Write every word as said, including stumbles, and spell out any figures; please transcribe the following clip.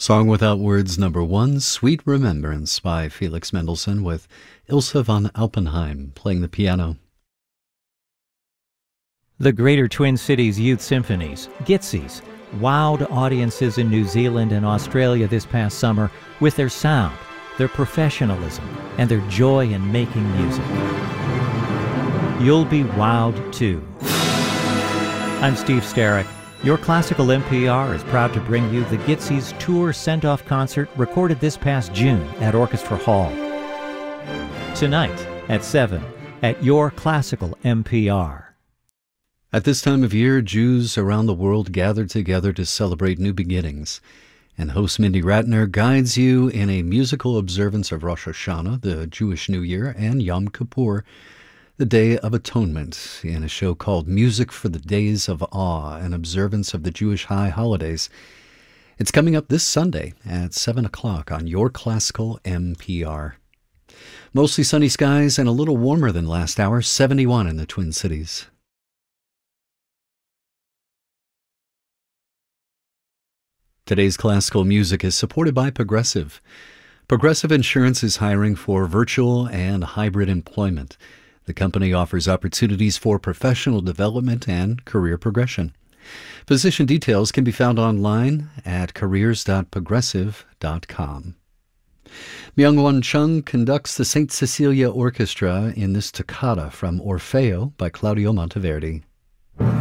Song Without Words number one, Sweet Remembrance by Felix Mendelssohn with Ilse von Alpenheim playing the piano. The Greater Twin Cities Youth Symphonies, Gitsies, wowed audiences in New Zealand and Australia this past summer with their sound, their professionalism, and their joy in making music. You'll be wowed too. I'm Steve Starrick. Your Classical N P R is proud to bring you the Gitsies Tour Send-Off Concert recorded this past June at Orchestra Hall. Tonight at seven at Your Classical N P R. At this time of year, Jews around the world gather together to celebrate new beginnings. And host Mindy Ratner guides you in a musical observance of Rosh Hashanah, the Jewish New Year, and Yom Kippur, the Day of Atonement, in a show called Music for the Days of Awe, an observance of the Jewish high holidays. It's coming up this Sunday at seven o'clock on Your Classical N P R. Mostly sunny skies and a little warmer than last hour, seventy-one in the Twin Cities. Today's classical music is supported by Progressive. Progressive Insurance is hiring for virtual and hybrid employment. The company offers opportunities for professional development and career progression. Position details can be found online at careers dot progressive dot com. Myung-Won Chung conducts the Saint Cecilia Orchestra in this toccata from Orfeo by Claudio Monteverdi.